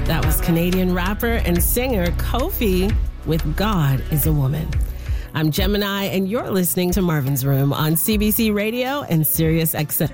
That was Canadian rapper and singer Kofi with God is a Woman. I'm Gemini, and you're listening to Marvin's Room on CBC Radio and Sirius XM.